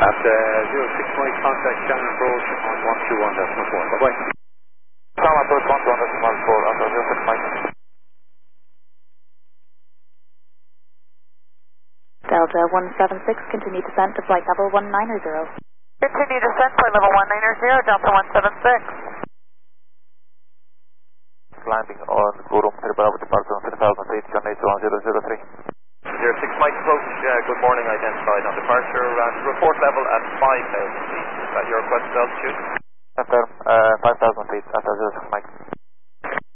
At 06 Mike, contact Shannon approach on 121.4. Bye-bye. Shannon approach 121.4 after 06 Mike. Delta 176, continue descent to flight level 190. Continue descent, flight level 190, Delta 176. Landing on Gurum, Bravo departure on 3000 feet, John 81003. 06 Mike approach, good morning, identified on departure and report level at 5,000 feet. Is that your requested altitude? After 5,000 feet, after 06 Mike.